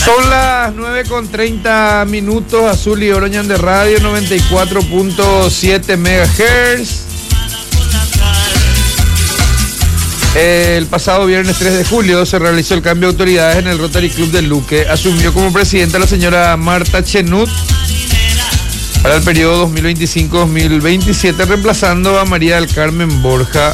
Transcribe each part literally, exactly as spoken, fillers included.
Son las nueve con treinta minutos, Azul y Oroñan de Radio, noventa y cuatro punto siete megahertz. El pasado viernes tres de julio se realizó el cambio de autoridades en el Rotary Club de Luque. Asumió como presidenta la señora Marta Chenut para el periodo dos mil veinticinco a dos mil veintisiete, reemplazando a María del Carmen Borja.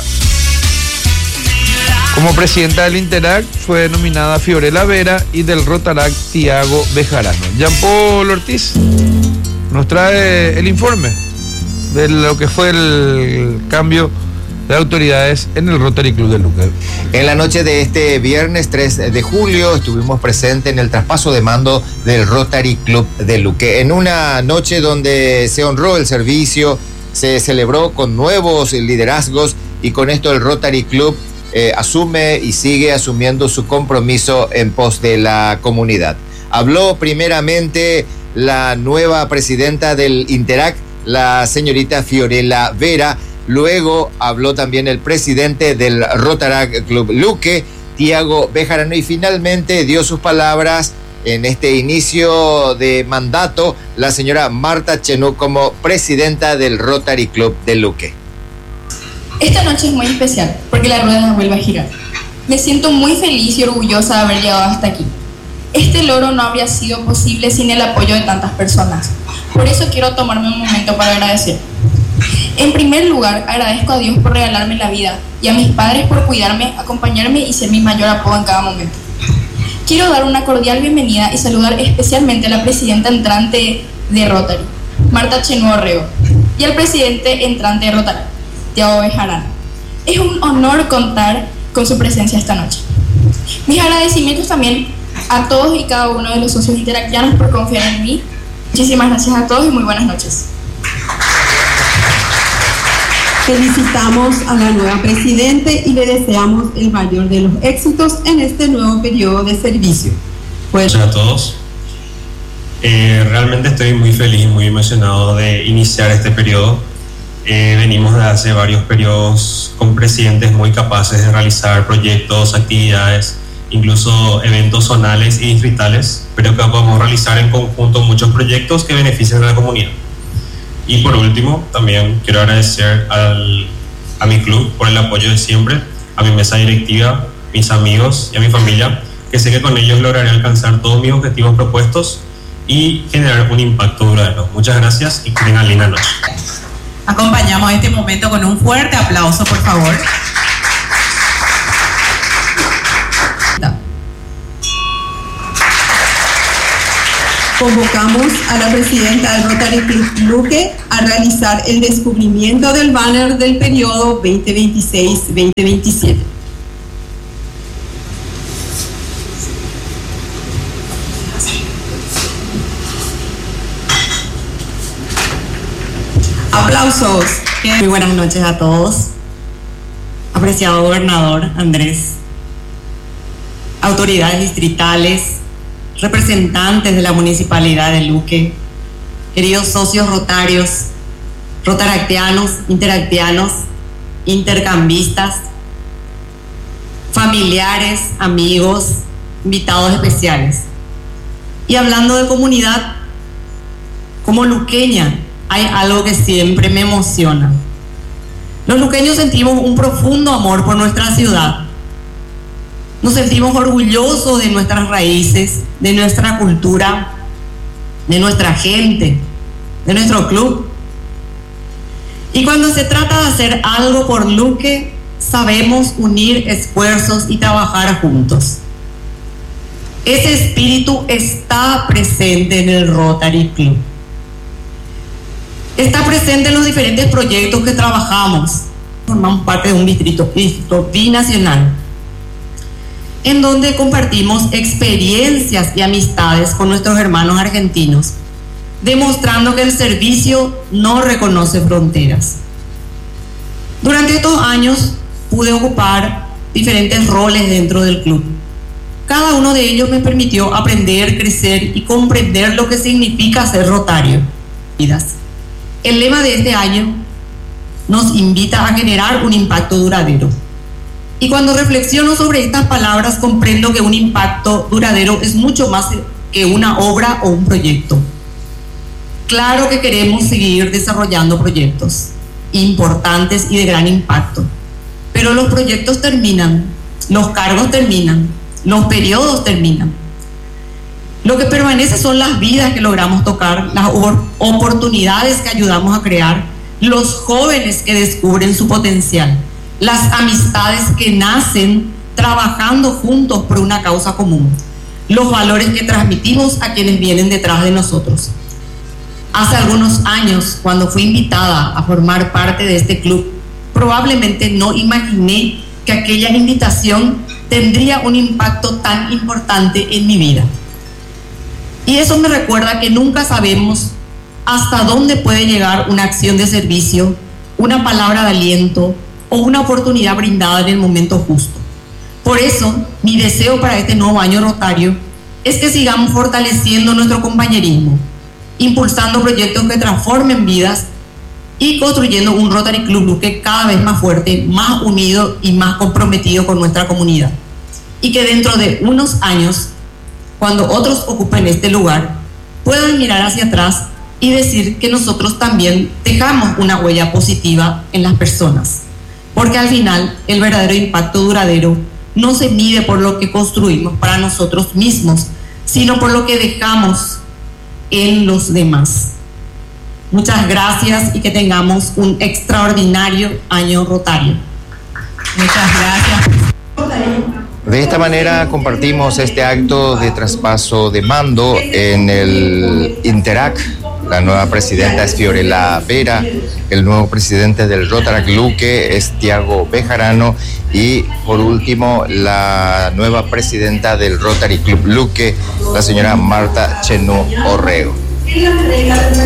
Como presidenta del Interact fue nominada Fiorella Vera y del Rotaract Tiago Bejarano. Jean-Paul Ortiz nos trae el informe de lo que fue el cambio de autoridades en el Rotary Club de Luque. En la noche de este viernes tres de julio estuvimos presentes en el traspaso de mando del Rotary Club de Luque. En una noche donde se honró el servicio, se celebró con nuevos liderazgos y con esto el Rotary Club Eh, asume y sigue asumiendo su compromiso en pos de la comunidad. Habló primeramente la nueva presidenta del Interact, la señorita Fiorella Vera. Luego habló también el presidente del Rotaract Club Luque, Tiago Bejarano, y finalmente dio sus palabras en este inicio de mandato la señora Marta Chenut como presidenta del Rotary Club de Luque. Esta noche es muy especial porque la rueda vuelve a girar. Me siento muy feliz y orgullosa de haber llegado hasta aquí. Este logro no habría sido posible sin el apoyo de tantas personas. Por eso quiero tomarme un momento para agradecer. En primer lugar, agradezco a Dios por regalarme la vida y a mis padres por cuidarme, acompañarme y ser mi mayor apoyo en cada momento. Quiero dar una cordial bienvenida y saludar especialmente a la presidenta entrante de Rotary, Marta Chenut Orrego, y al presidente entrante de Rotary, Tiago Bejarano. Es un honor contar con su presencia esta noche. Mis agradecimientos también a todos y cada uno de los socios interactianos por confiar en mí. Muchísimas gracias a todos y muy buenas noches. Felicitamos a la nueva presidenta y le deseamos el mayor de los éxitos en este nuevo periodo de servicio. Pues... Hola a todos. Eh, realmente estoy muy feliz y muy emocionado de iniciar este periodo. Eh, venimos de hace varios periodos con presidentes muy capaces de realizar proyectos, actividades, incluso eventos zonales y distritales, pero que podemos realizar en conjunto muchos proyectos que benefician a la comunidad. Y por último, también quiero agradecer al, a mi club por el apoyo de siempre, a mi mesa directiva, mis amigos y a mi familia, que sé que con ellos lograré alcanzar todos mis objetivos propuestos y generar un impacto duradero. Muchas gracias y que tengan linda noche. Acompañamos este momento con un fuerte aplauso, por favor. Convocamos a la presidenta del Rotary Club Luque a realizar el descubrimiento del banner del periodo veinte veintiséis a veinte veintisiete. Aplausos. Muy buenas noches a todos. Apreciado gobernador Andrés, autoridades distritales, representantes de la municipalidad de Luque, queridos socios rotarios, rotaractianos, interactianos, intercambistas, familiares, amigos, invitados especiales. Y hablando de comunidad, como luqueña, hay algo que siempre me emociona. Los luqueños sentimos un profundo amor por nuestra ciudad. Nos sentimos orgullosos de nuestras raíces, de nuestra cultura, de nuestra gente, de nuestro club. Y cuando se trata de hacer algo por Luque, sabemos unir esfuerzos y trabajar juntos. Ese espíritu está presente en el Rotary Club. Está presente en los diferentes proyectos que trabajamos. Formamos parte de un distrito, distrito binacional, en donde compartimos experiencias y amistades con nuestros hermanos argentinos, demostrando que el servicio no reconoce fronteras. Durante estos años pude ocupar diferentes roles dentro del club. Cada uno de ellos me permitió aprender, crecer y comprender lo que significa ser rotario. El lema de este año nos invita a generar un impacto duradero. Y cuando reflexiono sobre estas palabras, comprendo que un impacto duradero es mucho más que una obra o un proyecto. Claro que queremos seguir desarrollando proyectos importantes y de gran impacto, pero los proyectos terminan, los cargos terminan, los periodos terminan. Lo que permanece son las vidas que logramos tocar, las oportunidades que ayudamos a crear, los jóvenes que descubren su potencial, las amistades que nacen trabajando juntos por una causa común, los valores que transmitimos a quienes vienen detrás de nosotros. Hace algunos años, cuando fui invitada a formar parte de este club, probablemente no imaginé que aquella invitación tendría un impacto tan importante en mi vida. Y eso me recuerda que nunca sabemos hasta dónde puede llegar una acción de servicio, una palabra de aliento o una oportunidad brindada en el momento justo. Por eso, mi deseo para este nuevo año rotario es que sigamos fortaleciendo nuestro compañerismo, impulsando proyectos que transformen vidas y construyendo un Rotary Club Luque cada vez más fuerte, más unido y más comprometido con nuestra comunidad. Y que dentro de unos años, cuando otros ocupen este lugar, puedan mirar hacia atrás y decir que nosotros también dejamos una huella positiva en las personas. Porque al final, el verdadero impacto duradero no se mide por lo que construimos para nosotros mismos, sino por lo que dejamos en los demás. Muchas gracias y que tengamos un extraordinario año rotario. Muchas gracias. De esta manera compartimos este acto de traspaso de mando en el Interac. La nueva presidenta es Fiorella Vera, el nuevo presidente del Rotary Luque es Tiago Bejarano y por último la nueva presidenta del Rotary Club Luque, la señora Marta Chenú Orrego.